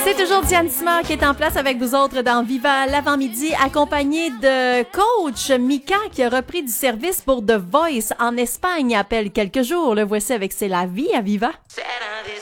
C'est toujours Diane Simard qui est en place avec vous autres dans Viva l'avant-midi, accompagnée de coach Mika qui a repris du service pour The Voice en Espagne. Appelle quelques jours. Le voici avec C'est la vie à Viva.